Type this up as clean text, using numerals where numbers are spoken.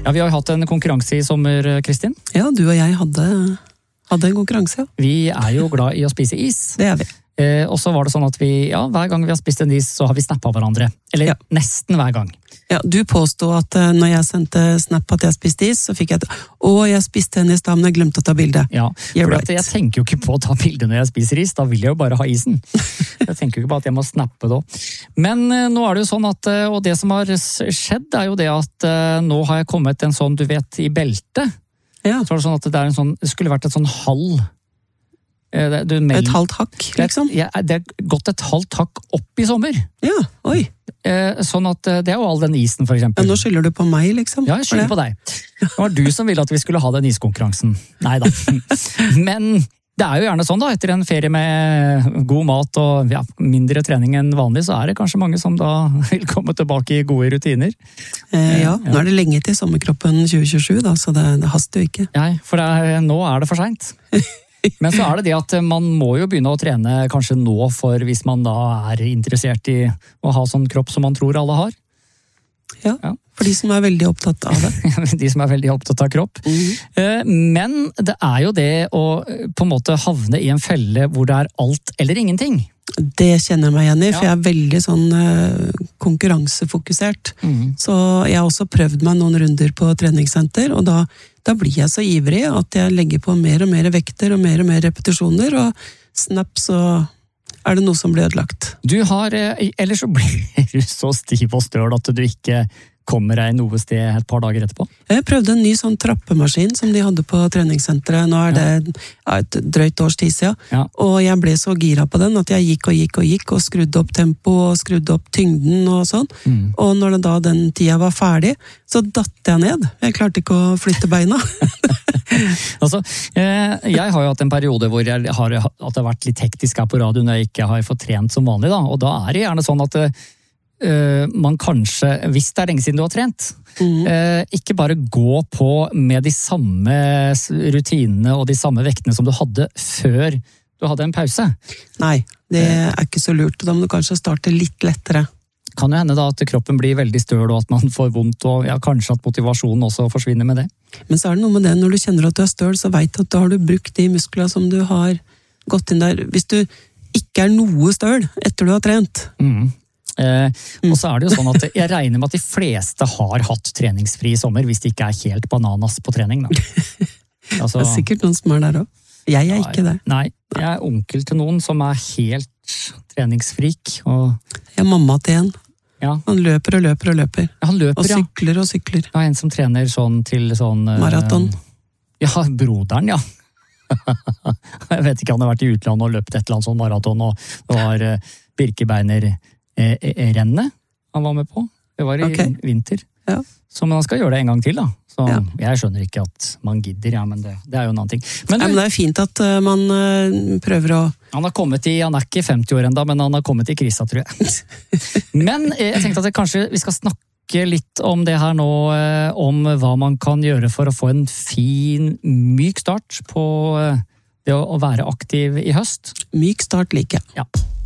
Ja, vi har jo hatt en konkurranse i sommer, Kristin. Ja, du og jeg hadde en konkurranse, ja. Vi er jo glad i å spise is. Det er vi. Og så var det sånn at hver gang vi har spist en is, så har vi snappet hverandre. Eller nesten hver gang. Ja, du påstod at når jeg sendte snap at jeg spiste is, så fikk jeg jeg spiste en i stad, men jeg glemte å ta bilde. Ja, for jeg tenker jo ikke på å ta bilde når jeg spiser is, da vil jeg jo bare ha isen. Jeg tenker jo ikke på at jeg må snappe det også. Men nå er det jo sånn at, og det som har skjedd er jo det at nå har jeg kommet en sånn, du vet, i belte. Ja. Så er det sånn at det skulle vært et sånn halv. Et halvt hakk, liksom? Ja, det er gått et halvt hakk opp i sommer. Ja, oi. Sånn at det er jo all den isen, for eksempel. Ja, nå skylder du på meg, liksom? Ja, jeg skylder på deg. Det var du som ville at vi skulle ha den iskonkurransen. Neida. Men det er jo gjerne sånn da, etter en ferie med god mat og mindre trening enn vanlig, så er det kanskje mange som da vil komme tilbake i gode rutiner. Ja, nå er det lenge til sommerkroppen 2027 da, så det haster jo ikke. Nei, for nå er det for sent. Men så er det at man må jo begynne å trene kanskje nå, for hvis man da er interessert i å ha sånn kropp som man tror alle har. Ja, for de som er veldig opptatt av det. De som er veldig opptatt av kropp. Men det er jo det å på en måte havne i en felle hvor det er alt eller ingenting. Det kjenner jeg meg igjen i, for jeg er veldig sånn konkurransefokusert. Så jeg har også prøvd meg noen runder på treningssenter, og da blir jeg så ivrig at jeg legger på mer og mer vekter og mer repetisjoner, og snap så er det noe som blir ødelagt. Eller så blir du så stiv og støl at du ikke kommer deg noe sted et par dager etterpå? Jeg prøvde en ny sånn trappemaskin som de hadde på treningssenteret. Nå er det et drøyt års tid siden. Ja. Og jeg ble så gira på den at jeg gikk og skrudde opp tempo og skrudde opp tyngden og sånn. Og når den tida var ferdig, så datt jeg ned. Jeg klarte ikke å flytte beina. Altså, jeg har jo hatt en periode hvor at det har vært litt hektisk her på radioen når jeg ikke har fått trent som vanlig, da. Og da er det gjerne sånn at man kanskje, hvis det er lenge siden du har trent, ikke bare gå på med de samme rutinene og de samme vektene som du hadde før du hadde en pause. Nei, det er ikke så lurt. Da må du kanskje starte litt lettere. Kan jo hende da at kroppen blir veldig støl og at man får vondt, og kanskje at motivasjonen også forsvinner med det. Men så er det noe med det, når du kjenner at du er støl, så vet du at da har du brukt de musklene som du har gått inn der. Hvis du ikke er noe støl etter du har trent, og så er det jo sånn at jeg regner med at de fleste har hatt treningsfri i sommer, hvis det ikke er helt bananas på trening, da. Altså, det er sikkert noen som er der også. Jeg er ikke det. Nei, jeg er onkel til noen som er helt treningsfrik. Jeg er mamma til en. Ja. Han løper og løper og løper. Ja, han løper, og sykler og sykler. Ja, en som trener sånn til sånn maraton. Ja, broderen, ja. Jeg vet ikke, han har vært i utlandet og løpt et eller annet sånn maraton, og det var Birkebeiner rennet han var med på. Det var i vinter. Ja. Så man skal gjøre det en gang til, da. Så jeg skjønner ikke at man gidder, men det er jo en annen ting. Men det er fint at man prøver å... Han er ikke 50 år enda, men han har kommet i krisa, tror jeg. Men jeg tenkte at kanskje vi skal snakke litt om det her nå, om hva man kan gjøre for å få en fin, myk start på det å være aktiv i høst. Myk start liker jeg. Ja.